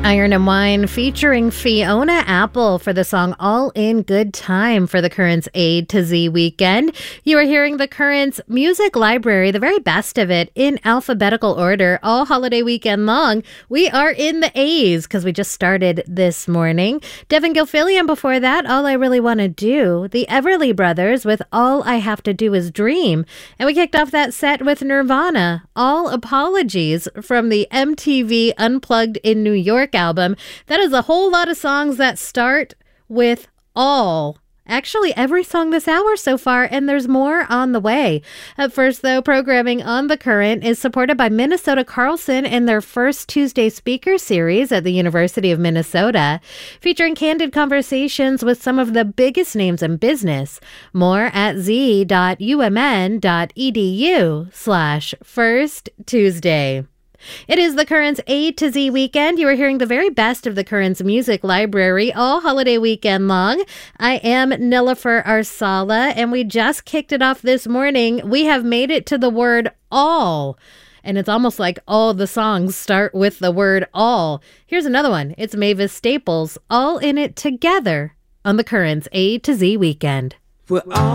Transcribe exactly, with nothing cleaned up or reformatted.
Iron and Wine featuring Fiona Apple for the song All in Good Time for the Currents A to Z weekend. You are hearing the Currents Music Library, the very best of it, in alphabetical order all holiday weekend long. We are in the A's because we just started this morning. Devin Gilfillian before that, All I Really Want to Do. The Everly Brothers with All I Have to Do Is Dream. And we kicked off that set with Nirvana, All Apologies, from the M T V Unplugged in New York album. That is a whole lot of songs that start with all. Actually, every song this hour so far, and there's more on the way. At first, though, programming on The Current is supported by Minnesota Carlson and their first Tuesday speaker series at the University of Minnesota, featuring candid conversations with some of the biggest names in business. More at z.umn.edu slash First Tuesday. It is the Currents A to Z weekend. You are hearing the very best of the Currents Music Library all holiday weekend long. I am Nilofer Arsala, and we just kicked it off this morning. We have made it to the word all, and it's almost like all the songs start with the word all. Here's another one. It's Mavis Staples, All in It Together on the Currents A to Z weekend. We're all